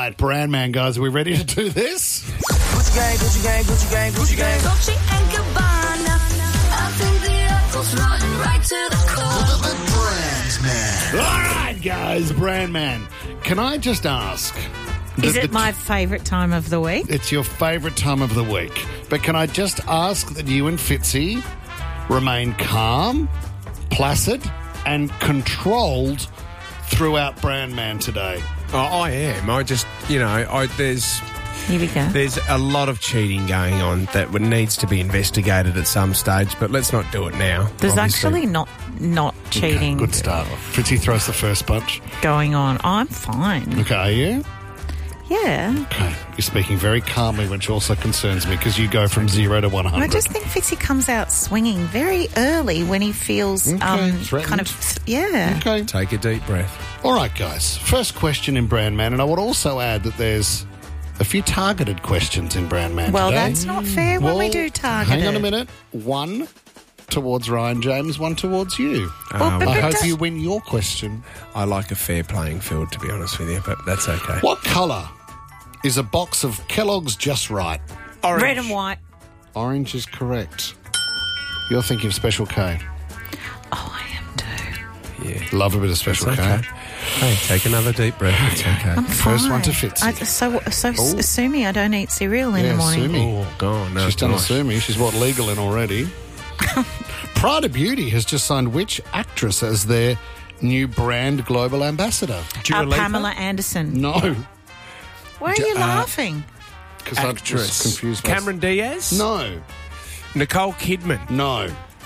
right, Brand Man, guys, are we ready to do this? Gucci gang, Gucci gang, Gucci gang, Gucci gang. Dolce and Gabbana. I think the apple's rotten right to the core. Brand Man. All right, guys, Brand Man. Can I just ask? Is it my favourite time of the week? It's your favourite time of the week. But can I just ask that you and Fitzy remain calm, placid, and controlled throughout Brand Man today? Oh, I am. I just, there's Here we go. there's a lot of cheating going on that needs to be investigated at some stage, but let's not do it now. There's obviously. actually not cheating Okay, good start. Fitzy throws the first punch. going on. I'm fine. Okay, are you? Yeah. Okay. You're speaking very calmly, which also concerns me because you go from 0 to 100. I just think Fitzy comes out swinging very early when he feels threatened. kind of, yeah. Okay. Take a deep breath. All right, guys. First question in Brand Man, and I would also add that there's a few targeted questions in Brand Man Well, today. that's not fair when we do target. Hang on a minute. One towards Ryan James, one towards you. Well, but I hope does- you win your question. I like a fair playing field, to be honest with you, but that's okay. What colour is a box of Kellogg's Just Right? Orange. Red and white. Orange is correct. You're thinking of Special K. Oh, I am too. Yeah. Love a bit of It's Special okay. K. Hey, take another deep breath. It's okay. I'm First fine. one to Fitzy. So sue me. I don't eat cereal in the morning. sue me. Oh, God, no. She's done a gosh. sue me. She's legal in already. Prada Beauty has just signed which actress as their new brand global ambassador? Dua Lipa? Pamela Anderson. No, Why are you laughing? because I'm Actress. just confused. myself. Cameron Diaz? No, Nicole Kidman? no.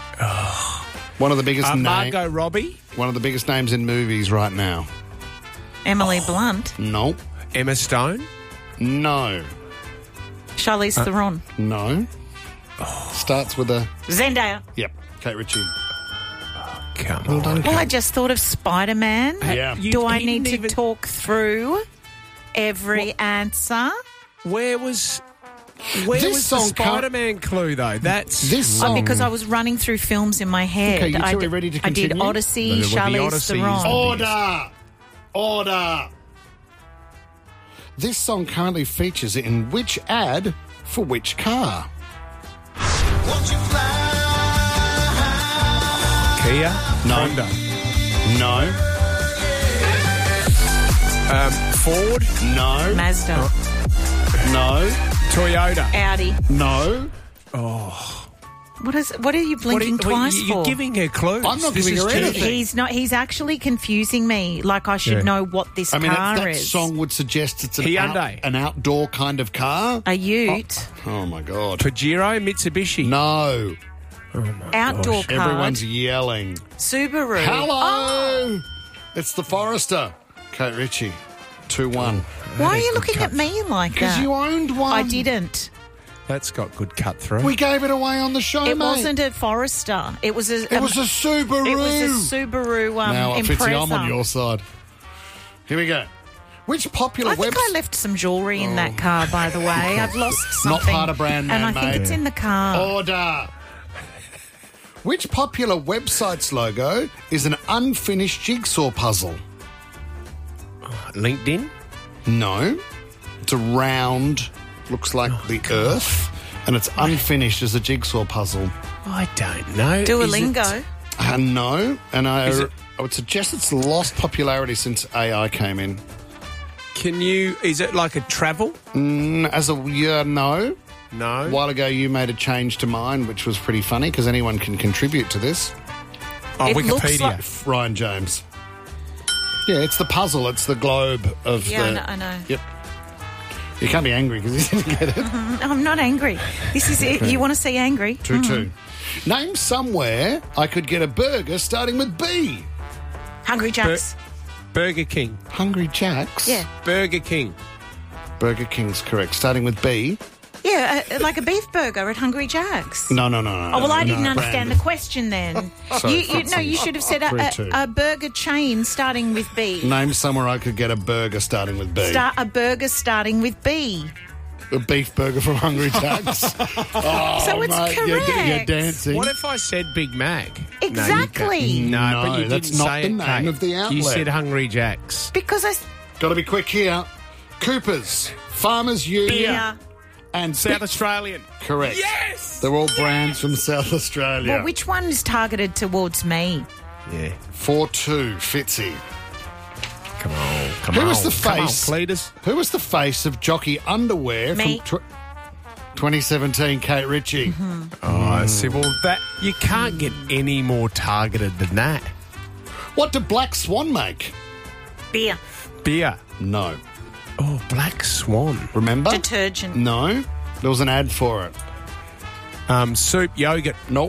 One of the biggest Margot Robbie? one of the biggest names in movies right now. Emily Blunt. No, Emma Stone? no, Charlize Theron. no. Starts with a Zendaya. yep. Kate Ritchie. Come Well on. done, Well, I Kate. just thought of Spider-Man. Yeah. Do I need to talk through every answer? Where was This the song can't- Spider-Man clue, though? That's... This song Because I was running through films in my head. Okay, you two I are did- ready to I did continue? Odyssey, Well, the Charlize Odyssey is Theron. the- Order! This song currently features in which ad for which car? Won't you fly? Kia? No. Honda? No. Ford? No. Mazda, No. Toyota? Audi. No. What are you blinking twice You're for? giving her clues. I'm not This giving is her cheating. anything. He's not. He's actually confusing me. Like I should Yeah. know what this I mean, car that is. song would suggest it's Hyundai. an outdoor kind of car. A Ute. Oh, my God. Pajero? Mitsubishi? No. Outdoor car. Everyone's yelling. Subaru. Hello! It's the Forester. Kate Ritchie. 2-1. Why are you good looking cut. at me like Because that? you owned one. I didn't. That's got good cut through. We gave it away on the show, It mate. wasn't a Forester. It was a. It was a Subaru. It was a Subaru Now, Impreza. Fitzy, I'm on your side. Here we go. Which popular I think website... I left some jewellery in that car, by the way. I've lost Not something. part of Brand And Man, I think mate. it's in the car. Order. Which popular website's logo is an unfinished jigsaw puzzle? LinkedIn? No. It's a round, looks like the Earth, and it's unfinished as a jigsaw puzzle. I don't know. Duolingo. No, and Is it- I would suggest it's lost popularity since AI came in. Is it like a travel? No. No. A while ago, you made a change to mine, which was pretty funny because anyone can contribute to this. Oh, It looks Wikipedia. like- Ryan James. Yeah, it's the puzzle. It's the globe of Yeah, I know. Yep. You can't be angry because you didn't get it. I'm not angry. This is it. You want to see angry? 2-2. Name somewhere I could get a burger starting with B. Hungry Jacks. Burger King. Hungry Jack's? Yeah. Burger King. Burger King's correct. Starting with B. Yeah, like a beef burger at Hungry Jack's. No. Oh, well, I didn't understand the question then. Sorry, you should have said 3-2. a burger chain starting with B. Name somewhere I could get a burger starting with B. A burger starting with B. A beef burger from Hungry Jack's. Oh, So it's mate, correct. You're dancing. What if I said Big Mac? Exactly. No, but you that's didn't not say the it, name Kate. of the outlet. You said Hungry Jack's. Because Got to be quick here. Coopers, Farmers Union, Beer. and South Australian. Correct. Yes! They're all brands from South Australia. Well, which one is targeted towards me? Yeah. 4-2, Fitzy. Come on. Who was the Come on, face? Cletus. Who was the face of jockey underwear Me. from 2017? Kate Ritchie. Oh, see, well, that you can't get any more targeted than that. What did Black Swan make? Beer. Beer. No. Oh, Black Swan. Remember? Detergent. No. There was an ad for it. Soup, yogurt, Nope.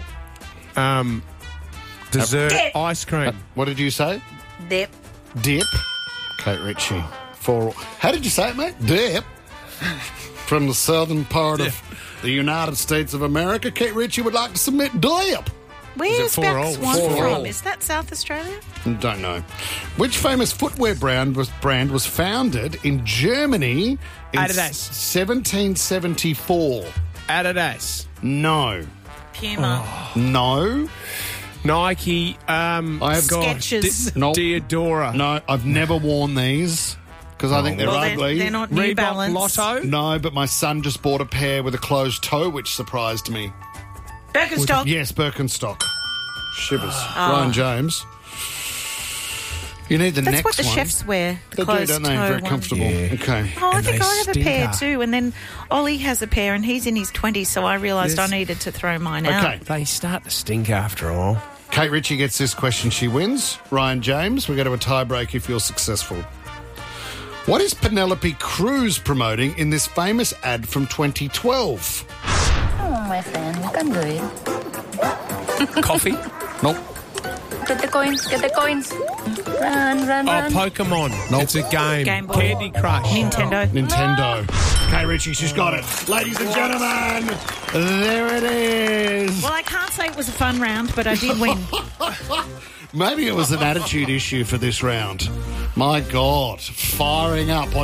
dessert, Dip. ice cream. What did you say? Dip. Dip. Kate Ritchie. How did you say it, mate? Dip. From the southern part of the United States of America, Kate Ritchie would like to submit dip. Where's for Black all? Swan For from? all. Is that South Australia? Don't know. Which famous footwear brand was founded in Germany in Adidas. 1774? Adidas. No. Puma. No. Nike. I have got Skechers. Nope. Diodora. No, I've never worn these because I think they're Well, ugly. they're not New Reebok Balance. Lotto. No, but my son just bought a pair with a closed toe, which surprised me. Birkenstock. Yes, Birkenstock. Shivers. Ah. Ryan James. You need the That's next what the one. chefs wear. The They do, closed don't they? toe Very one. comfortable. Yeah. Okay. Oh, I And think they I have a pair stinker. too. And then Ollie has a pair and he's in his 20s, so I realised Yes. I needed to throw mine out. Okay. They start to stink after all. Kate Ritchie gets this question. She wins. Ryan James, we go to a tie break if you're successful. What is Penelope Cruz promoting in this famous ad from 2012? Oh, my friend, you can do it. Coffee. Nope. Get the coins, get the coins. Run, run, Oh, run. Pokemon. Nope. It's a game. Game Boy. Candy Crush. Nintendo. Nintendo. Kate Ritchie, she's got it. Ladies and gentlemen, there it is. Well, I can't say it was a fun round, but I did win. Maybe it was an attitude issue for this round. My God, firing up on